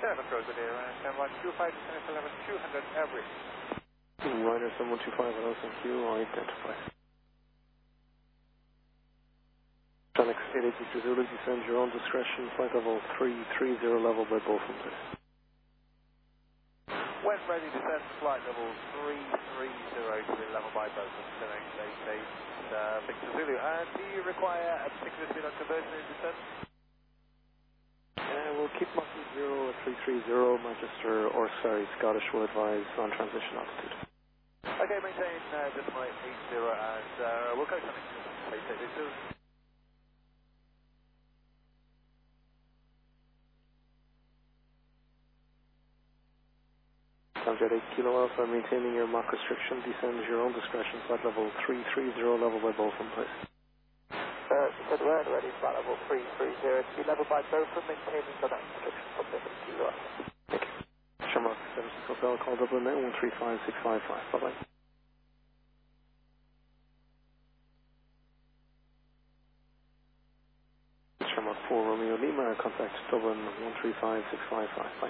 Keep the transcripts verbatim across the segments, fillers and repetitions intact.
seven goes with air, and seven one two five, descend eleven two hundred every. Ryder seven one two five, hello, thank you, I identify. Phoenix eight eight two Zulu, descend your own discretion, flight level three three zero level by Bolton, please. When ready, descend flight level three three zero to be level by Bolton, Phoenix eight eight uh, Victor Zulu. And do you require a particular speed on conversion in descent? Uh, we'll keep Mach zero at three three zero, Manchester, or sorry, Scottish will advise on transition altitude. Okay, maintain uh, decimal eight zero, and uh, we'll go something. eight eight two. Jet eight Kilo Alpha, maintaining your Mach restriction, descend at your own discretion, flight level three three zero, level by Bolton, please. Uh, said we're ready, flight level three three zero, to be level by Bolton, maintaining the next restriction from seven Kilo Alpha. Thank you. Shamrock seven six Hotel, call Dublin now, one three five six five five, bye-bye. Shamrock four Romeo Lima, contact Dublin, one three five six five five, bye.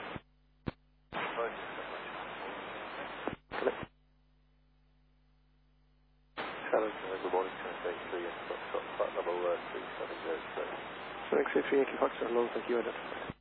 Good morning, Translate three, and flight level uh, three seven zero. Phoenix eight three, Yankee Fox, hello, thank you, identified.